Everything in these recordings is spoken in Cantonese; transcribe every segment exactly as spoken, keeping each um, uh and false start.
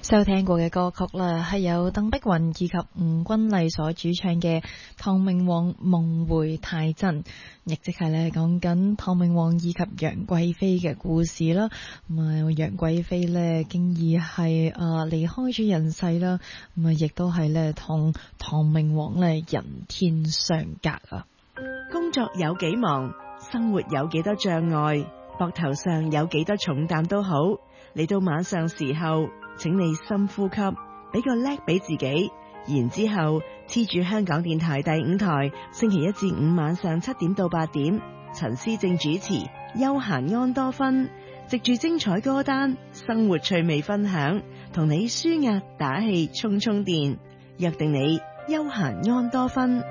收聽過嘅歌曲啦，係有鄧碧雲以及吳君麗所主唱嘅《唐明皇夢回太真》，亦即係咧講緊唐明皇以及楊貴妃嘅故事啦。咁啊，楊貴妃咧經已係啊離開咗人世啦，咁啊亦都係咧同唐明皇咧人天相隔啊。 工作有幾忙，生活有幾多障礙，膊頭上有幾多重擔都好，嚟到晚上時候，請你深呼吸，俾個叻俾自己，然之後黐住香港電台第五台，星期一至五晚上七點到八點，陳思正主持休閒安多芬，藉住精彩歌單、生活趣味分享，同你舒壓打氣充充電，約定你休閒安多芬。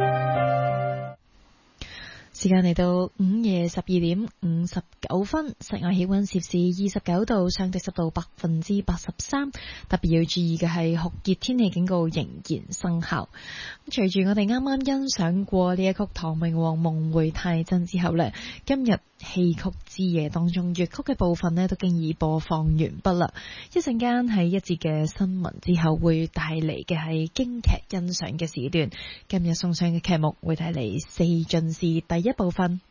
時間嚟到午夜十二點五十九分，室外氣溫攝氏二十九度，相對濕度百分之八十三。特別要注意嘅係酷熱天氣警告仍然生效。隨住我哋啱啱欣賞過呢一曲《唐明皇夢回太真》之後呢，今日戲曲之夜當中粵曲嘅部分呢都經已播放完畢啦。一陣間喺一節嘅新聞之後會帶嚟嘅係京劇欣賞嘅時段。今日送上嘅劇目會帶嚟四進士第一部分。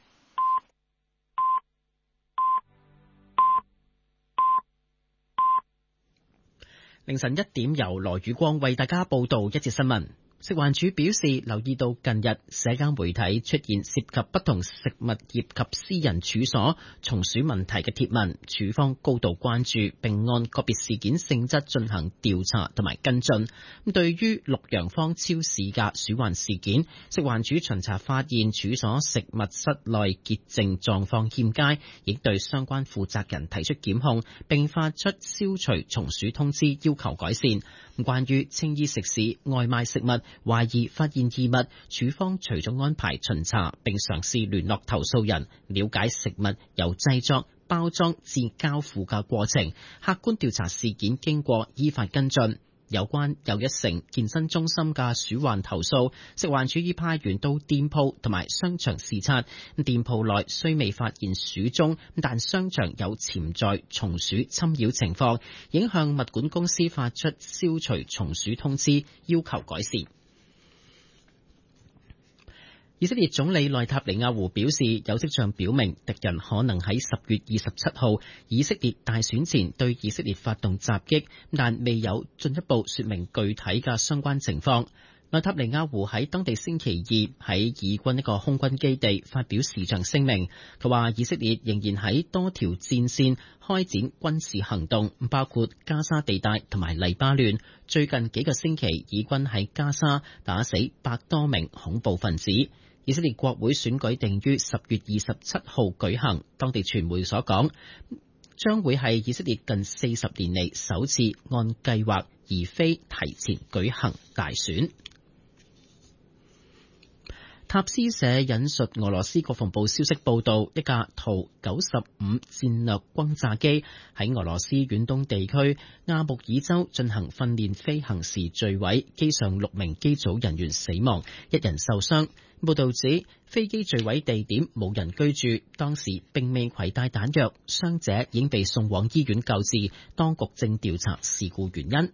凌晨一點，由羅宇光為大家報道一節新聞。食環署表示，留意到近日社交媒體出現涉及不同食物業及私人處所蟲鼠問題嘅貼文，署方高度關注，並按個別事件性質進行調查同埋跟進。咁對於綠陽坊超市嘅鼠患事件，食環署巡查發現處所食物室內潔淨狀況欠佳，亦對相關負責人提出檢控，並發出消除蟲鼠通知，要求改善。關於青衣食肆外賣食物懷疑發現異物，署方除咗安排巡查，並嘗試聯絡投訴人，了解食物由製作、包裝至交付嘅過程，客觀調查事件經過，依法跟進。有關又一城健身中心嘅鼠患投訴，食環署已派員到店鋪同埋商場視察。店鋪內雖未發現鼠蹤，但商場有潛在蟲鼠侵擾情況，已向物管公司發出消除蟲鼠通知，要求改善。以色列總理內塔尼亞胡表示，有跡象表明敵人可能喺十月二十七號以色列大選前對以色列發動襲擊，但未有進一步說明具體嘅相關情況。內塔尼亞胡喺當地星期二喺以軍一個空軍基地發表視像聲明，佢話以色列仍然喺多條戰線開展軍事行動，包括加沙地帶同埋黎巴嫩。最近幾個星期，以軍喺加沙打死百多名恐怖分子。以色列國會選舉定於十月二十七號舉行，當地傳媒所講，將會係以色列近四十年嚟首次按計劃而非提前舉行大選。塔斯社引述俄羅斯國防部消息報道，一架圖九十五戰略轟炸機喺俄羅斯遠東地區亞穆爾州進行訓練飛行時墜毀，機上六名機組人員死亡，一人受傷。報道指飛機墜毀地點冇人居住，當時並未攜帶彈藥，傷者已經被送往醫院救治，當局正調查事故原因。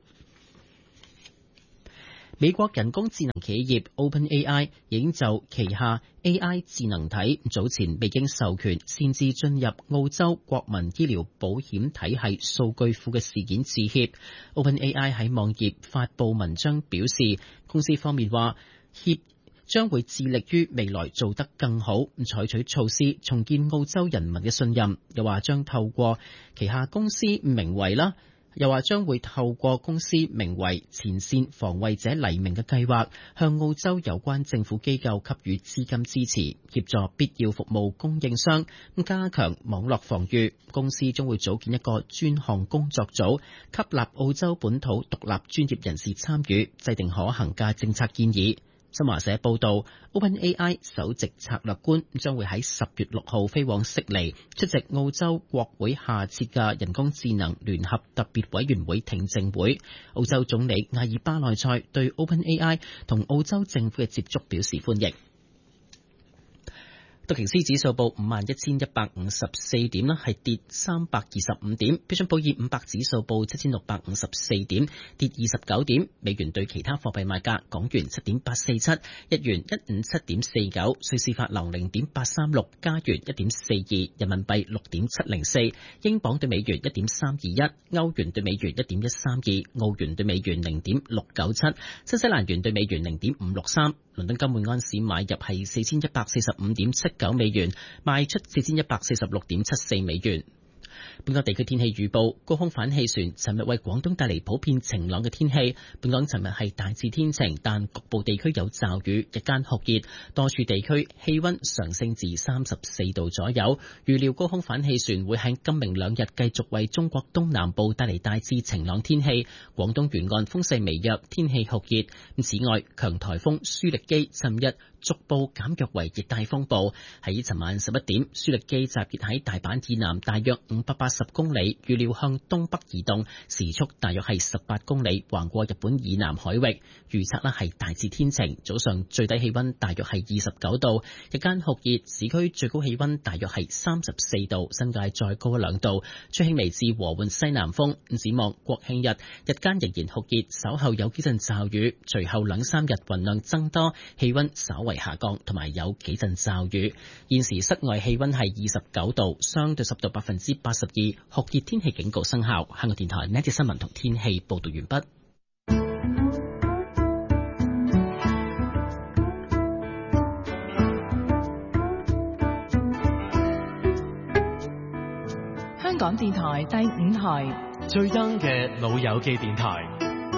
美國人工智能企業 OpenAI 已經就旗下 A I 智能體早前未經授權擅自進入澳洲國民醫療保險體系數據庫嘅事件致歉。OpenAI 喺網頁發布文章表示，公司方面話協將會致力於未來做得更好，採取措施重建澳洲人民嘅信任。又話將透過旗下公司名為啦。又話將會透過公司名為前線防衛者黎明嘅計劃，向澳洲有關政府機構給予資金支持，協助必要服務供應商加強網絡防禦。公司將會組建一個專項工作組，吸納澳洲本土獨立專業人士參與，制定可行嘅政策建議。新華社報道 ，OpenAI 首席策略官將會喺十月六號飛往悉尼出席澳洲國會下設嘅人工智能聯合特別委員會聽證會。澳洲總理阿爾巴內塞對 OpenAI 同澳洲政府嘅接觸表示歡迎。 道瓊斯指數報五萬一千一百五十四點啦，係跌三百二十五點。標準普爾五百指數報七千六百五十四點，跌二十九點。美元對其他貨幣賣價：港元七點八四七，日元一五七點四九，瑞士法郎零點八三六，加元一點四二，人民幣六點七零四，英鎊對美元一點三二一，歐元對美元一點一三二，澳元對美元零點六九七，新西蘭元對美元零點五六三。倫敦金每安士買入係四千一百四十五點七九美元，賣出四千一百四十六點七四美元。本港地區天氣預報：高空反氣旋尋日為廣東帶嚟普遍晴朗嘅天氣。本港尋日係大致天晴，但局部地區有驟雨，日間酷熱，多處地區氣溫上升至三十四度左右。預料高空反氣旋會喺今明兩日繼續為中國東南部帶嚟大致晴朗天氣。廣東沿岸風勢微弱，天氣酷熱。此外，強颱風舒力基尋日逐步減弱為熱帶風暴。喺尋晚十一點，舒力基集結喺大阪以南大約五百八十公里，預料向東北移動，時速大約係十八公里，橫過日本以南海域。預測呢係大致天晴，早上最低氣溫大約係二十九度，日間酷熱，市區最高氣溫大約係三十四度，新界再高兩度，吹輕微至和緩西南風。展望國慶日，日間仍然酷熱，稍後有幾陣驟雨，隨後兩三日雲量增多，氣溫稍為下降，同埋有幾陣驟雨。現時室外氣溫係二十九度，相對濕度百分之八十二，酷熱天氣警告生效。香港電台呢節新聞同天氣報道完畢。 香港電台第五台最 young 嘅老友記電台。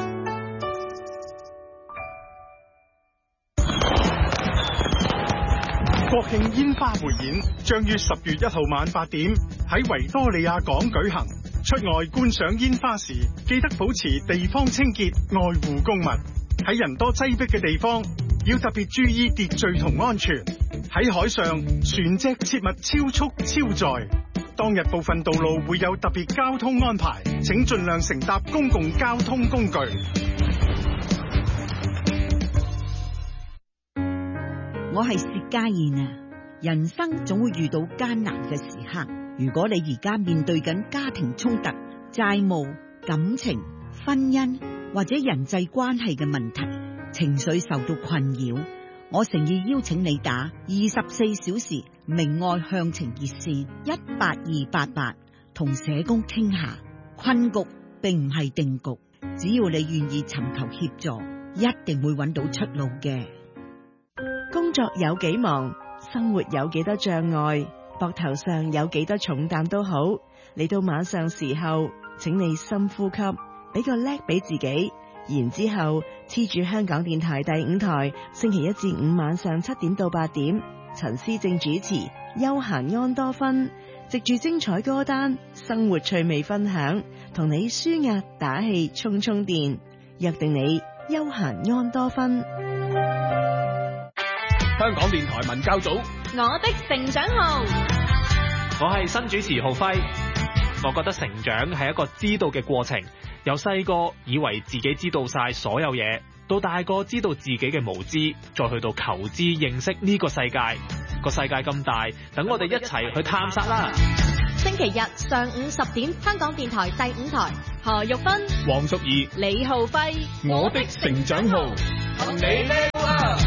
國慶煙花匯演將於十月一號晚八點喺維多利亞港舉行。出外觀賞煙花時，記得保持地方清潔，愛護公物。喺人多擠迫嘅地方，要特別注意秩序同安全。喺海上，船隻切勿超速超載。當日部分道路會有特別交通安排，請盡量乘搭公共交通工具。 我係薛家燕啊！人生總會遇到艱難嘅時刻。如果你而家面對緊家庭衝突、債務、感情、婚姻或者人際關係嘅問題，情緒受到困擾，我誠意邀請你打二十四小時明愛向晴熱線一八二八八，同社工傾下。困局並唔係定局，只要你願意尋求協助，一定會揾到出路嘅。 工作有幾忙，生活有幾多障礙，膊頭上有幾多重擔都好，嚟到晚上時候，請你深呼吸，俾個叻俾自己，然之後黐住香港電台第五台，星期一至五晚上七點到八點，陳思正主持休閒安多芬，藉住精彩歌單、生活趣味分享，同你舒壓打氣充充電，約定你休閒安多芬。 香港電台文教組， 我的成長號， 我係新主持浩輝。我覺得成長係一個知道嘅過程，由細個以為自己知道晒所有嘢，到大個知道自己嘅無知，再去到求知認識呢個世界。個世界咁大，等我哋一齊去探索啦！ 星期日上午十點，香港電台第五台，何玉芬、 黃淑儀、 李浩輝， 我的成長號，同你叻啊！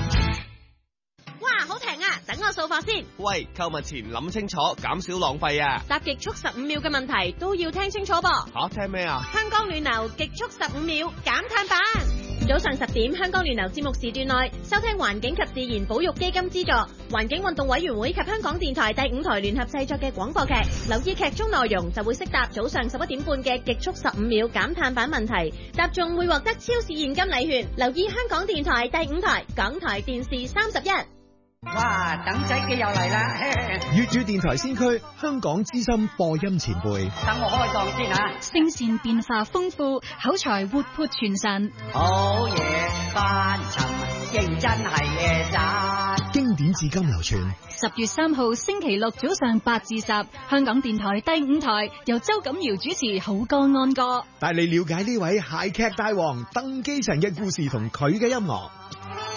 哇，好平啊！等我掃貨先。 喂，購物前諗清楚，減少浪費啊！ 答極速十五秒嘅問題都要聽清楚噃。 吓，聽咩啊？ 香港暖流極速十五秒減碳版。早上十點，香港暖流節目時段內收聽環境及自然保育基金資助、環境運動委員會及香港電台第五台聯合製作嘅廣播劇，留意劇中內容就會識答早上十一點半嘅極速十五秒減碳版問題，答中會獲得超市現金禮券。留意香港電台第五台、港台電視三十一。 哇，等仔機又嚟啦！ 粵語電台先驅，香港資深播音前輩。 等我開檔先吓。 聲線變化豐富，口才活潑傳神。 好嘢，翻尋認真係嘢咋。 經典至今流傳。 十月三號星期六早上八至十，香港電台第五台由周錦堯主持《好歌安歌》， 帶你了解呢位諧劇大王鄧基晨嘅故事同佢嘅音樂。